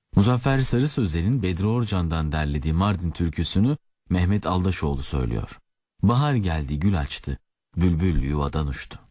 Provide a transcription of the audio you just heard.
Muzaffer Sarı Sözler'in Bedri Orcan'dan derlediği Mardin türküsünü Mehmet Aldaşoğlu söylüyor. Bahar geldi, gül açtı, bülbül yuvadan uçtu.